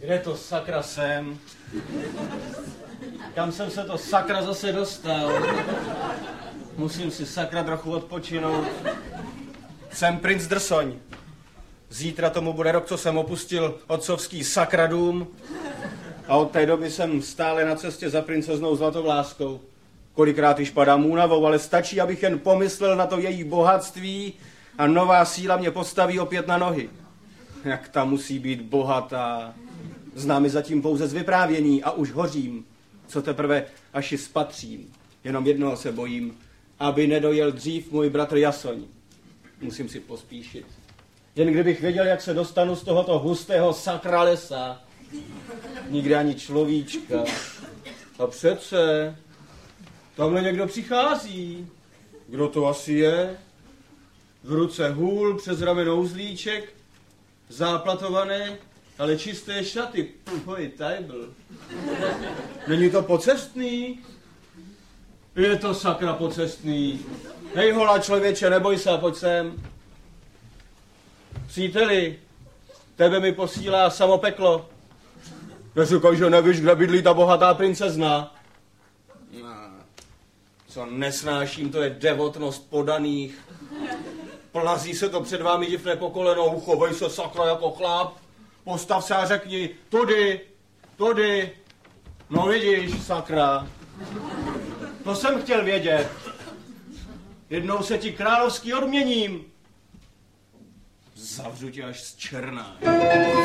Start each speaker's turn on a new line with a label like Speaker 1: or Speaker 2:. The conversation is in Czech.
Speaker 1: Kde to sakra jsem? Kam jsem se to sakra zase dostal? Musím si sakra trochu odpočinout. Jsem princ Drsoň. Zítra tomu bude rok, co jsem opustil otcovský sakra dům. A od té doby jsem stále na cestě za princeznou Zlatovláskou. Kolikrát již padám únavou, ale stačí, abych jen pomyslel na to její bohatství a nová síla mě postaví opět na nohy. Jak ta musí být bohatá. Znám ji zatím pouze z vyprávění a už hořím, co teprve až ji spatřím. Jenom jednoho se bojím, aby nedojel dřív můj bratr Jasoň. Musím si pospíšit. Jen kdybych věděl, jak se dostanu z tohoto hustého sakra lesa. Nikdy ani človíčka. A přece, tamhle někdo přichází. Kdo to asi je? V ruce hůl, přes rameno uzlíček, záplatované, ale čisté šaty. Pojď, tajbl. Není to pocestný? Je to sakra pocestný. Hej hola člověče, neboj se, pojď sem. Příteli, tebe mi posílá samo peklo. Neříkaj, že nevíš, kde bydlí ta bohatá princezna. No, co nesnáším, to je devotnost podaných. Plazí se to před vámi divné po kolenou, chovej se sakra jako chlap. Postav se a řekni, tudy. No vidíš, sakra. To jsem chtěl vědět. Jednou se ti královský odměním. Zavřu tě až z černá.